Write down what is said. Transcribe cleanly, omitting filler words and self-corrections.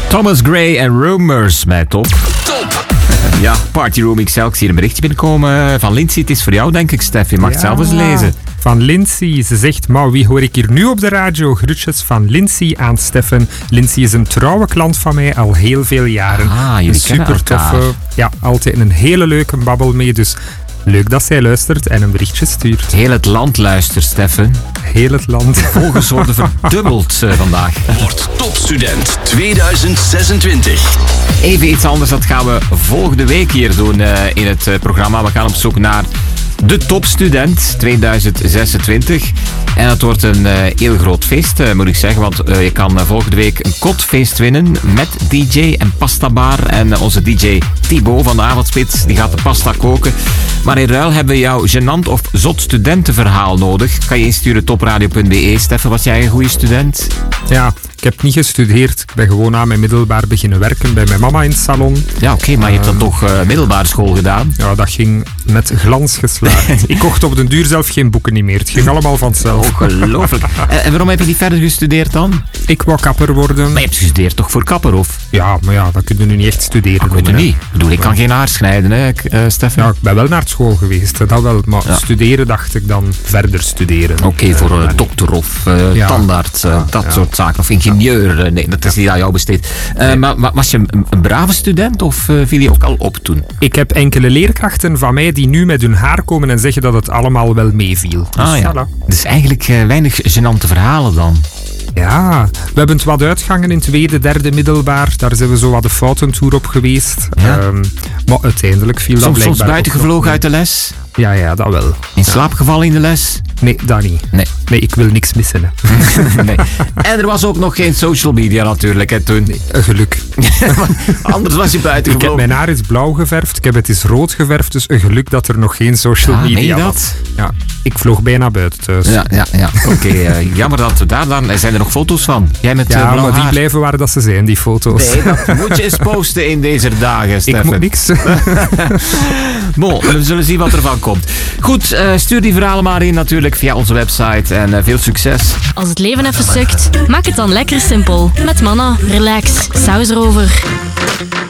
Thomas Gray en Rumors met Top. Ja, Party Room XL. Ik zie hier een berichtje binnenkomen van Lindsay. Het is voor jou, denk ik, Stef. Je mag het zelf eens lezen. Van Lindsay. Ze zegt, maar wie hoor ik hier nu op de radio? Groetjes van Lindsay aan Steffen. Lindsay is een trouwe klant van mij al heel veel jaren. Jullie kennen elkaar. Super toffe. Ja, altijd een hele leuke babbel mee. Dus leuk dat zij luistert en een berichtje stuurt. Heel het land luistert, Steffen. Heel het land. Volgers worden verdubbeld vandaag. Word topstudent 2026. Even iets anders, dat gaan we volgende week hier doen in het programma. We gaan op zoek naar de topstudent 2026. En dat wordt een heel groot feest, moet ik zeggen. Want je kan volgende week een kotfeest winnen met DJ en pastabar. En onze DJ Thibaut van de Avondspits, die gaat de pasta koken. Maar in ruil hebben we jouw gênant of zot studentenverhaal nodig. Kan je insturen topradio.be. Steffen, was jij een goede student? Ja, ik heb niet gestudeerd. Ik ben gewoon aan mijn middelbaar beginnen werken bij mijn mama in het salon. Ja, oké, maar je hebt dan toch middelbare school gedaan? Ja, dat ging met glans geslaagd. Ik kocht op den duur zelf geen boeken niet meer. Het ging allemaal vanzelf. Ongelooflijk. En waarom heb je niet verder gestudeerd dan? Ik wou kapper worden. Maar je hebt gestudeerd toch voor kapper, of? Ja, maar ja, dat kun je nu niet echt studeren. Dat kun je niet. Ik bedoel, ik kan geen haar snijden, hè, Steffen? Ja, ik ben wel naar school geweest, dat wel. Maar studeren dacht ik dan verder studeren. Oké, voor dokter of tandarts, dat soort zaken. Of ingenieur. Nee, dat is niet aan jou besteed. Maar was je een brave student of viel je ook al op toen? Ik heb enkele leerkrachten van mij die nu met hun haar komen en zeggen dat het allemaal wel meeviel. Dus voilà. Dus eigenlijk weinig gênante verhalen dan. Ja, we hebben het wat uitgangen in tweede, derde middelbaar. Daar zijn we zo wat de foutentour op geweest. Ja. Maar uiteindelijk viel dat blijkbaar... Soms buiten gevlogen uit de les? Ja, dat wel. In slaap gevallen in de les? Nee, dat niet. Nee, ik wil niks missen. Hè. Nee. En er was ook nog geen social media natuurlijk, hè, toen. Nee, geluk. Anders was je buiten gevlogen. Mijn haar is blauw geverfd, ik heb het eens rood geverfd, dus een geluk dat er nog geen social media was. Ja, ik vloog bijna buiten thuis. Ja. Oké, jammer dat we daar dan... Zijn er nog foto's van? Jij met blauw maar die haar? blijven waar dat ze zijn, die foto's. Nee, dat moet je eens posten in deze dagen, Steffen. Ik moet niks. Bon, we zullen zien wat ervan komt. Goed, stuur die verhalen maar in natuurlijk via onze website en veel succes. Als het leven even sukt, maak het dan lekker simpel. Met Manna, relax, saus erover.